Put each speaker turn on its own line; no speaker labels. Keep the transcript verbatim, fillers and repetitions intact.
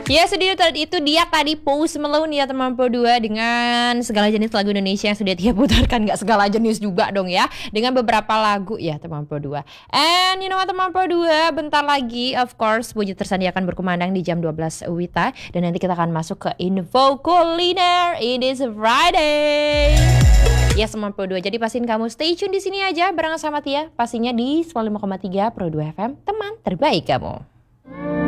Ya sedih itu dia tadi Post Malone ya teman Pro dua dengan segala jenis lagu Indonesia yang sudah dia putarkan. Gak segala jenis juga dong ya, dengan beberapa lagu ya teman Pro dua. And you know what teman Pro dua, bentar lagi of course Puji Tersandi akan berkumandang di jam dua belas Wita. Dan nanti kita akan masuk ke info kuliner. It is Friday. Ya teman Pro dua, jadi pastiin kamu stay tune di sini aja bareng sama Tia. Pastinya di seratus lima koma tiga Pro dua F M, teman terbaik kamu.